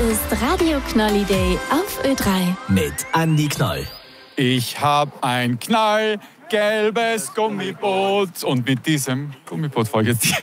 ist Radio Knolli-Day auf Ö3. Mit Andi Knoll. Ich habe ein knallgelbes Gummiboot und mit diesem Gummiboot fahre ich jetzt